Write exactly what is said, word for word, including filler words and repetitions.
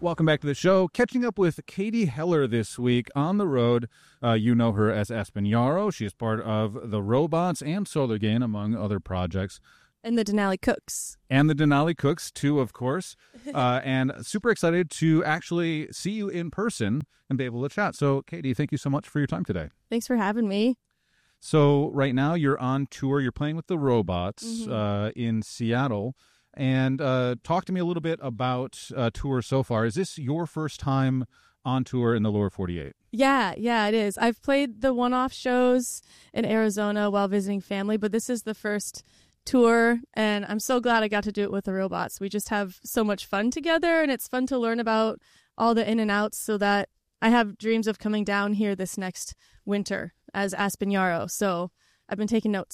Welcome back to the show. Catching up with Katie Heller this week on the road. Uh, you know her as Aspen Yarrow. She is part of the Robots and Solar Gain, among other projects. And the Denali Cooks. And the Denali Cooks, too, of course. Uh, and super excited to actually see you in person and be able to chat. So, Katie, thank you so much for your time today. Thanks for having me. So, right now, you're on tour. You're playing with the Robots Mm-hmm. uh, in Seattle. And uh, talk to me a little bit about uh, tour so far. Is this your first time on tour in the lower forty-eight? Yeah, yeah, it is. I've played the one-off shows in Arizona while visiting family, but this is the first tour, and I'm so glad I got to do it with the Robots. We just have so much fun together, and it's fun to learn about all the in and outs so that I have dreams of coming down here this next winter as Aspen Yarrow. So I've been taking notes.